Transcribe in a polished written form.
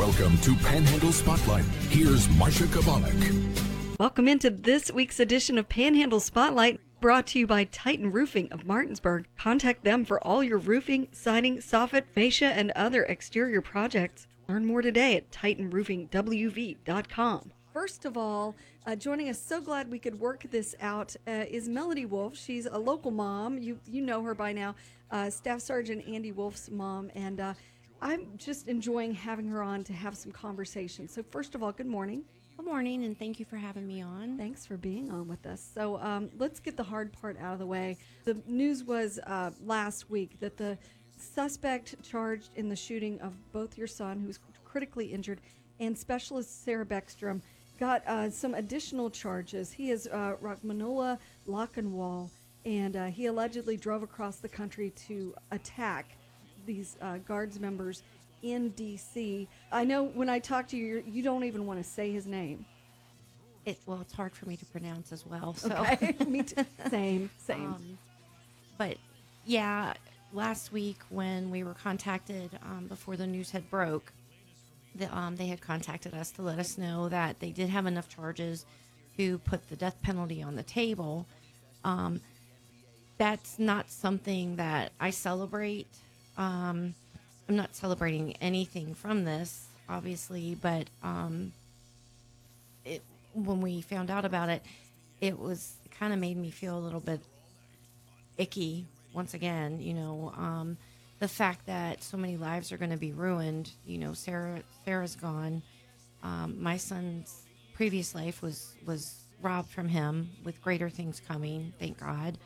Welcome to Panhandle Spotlight. Here's Marsha Kabalik. Welcome into this week's edition of Panhandle Spotlight, brought to you by Titan Roofing of Martinsburg. Contact them for all your roofing, siding, soffit, fascia, and other exterior projects. Learn more today at titanroofingwv.com. First of all, joining us, so glad we could work this out, is Melody Wolf. She's a local mom. You know her by now, Staff Sergeant Andy Wolf's mom, and I'm just enjoying having her on to have some conversation. So first of all, good morning. Good morning, and thank you for having me on. Thanks for being on with us. So let's get the hard part out of the way. The news was last week that the suspect charged in the shooting of both your son, who's critically injured, and Specialist Sarah Beckstrom got some additional charges. He is Rachmanullah Lockenwall, and he allegedly drove across the country to attack these Guards members in D.C. I know when I talk to you, you don't even want to say his name. It's hard for me to pronounce as well. So. Okay, me too. Same. But yeah, last week when we were contacted before the news had broke, they had contacted us to let us know that they did have enough charges to put the death penalty on the table. That's not something that I celebrate. I'm not celebrating anything from this, obviously, but when we found out about it, it kind of made me feel a little bit icky once again, the fact that so many lives are going to be ruined. Sarah's gone. My son's previous life was robbed from him, with greater things coming, thank God.